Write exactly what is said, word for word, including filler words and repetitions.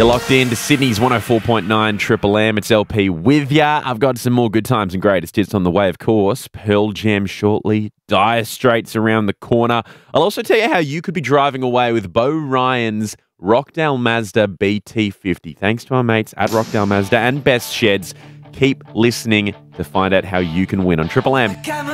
You're locked in to Sydney's one oh four point nine Triple M. It's L P with ya. I've got some more good times and greatest hits on the way, of course. Pearl Jam shortly. Dire Straits around the corner. I'll also tell you how you could be driving away with Bo Ryan's Rockdale Mazda B T fifty. Thanks to our mates at Rockdale Mazda and Best Sheds. Keep listening to find out how you can win on Triple M.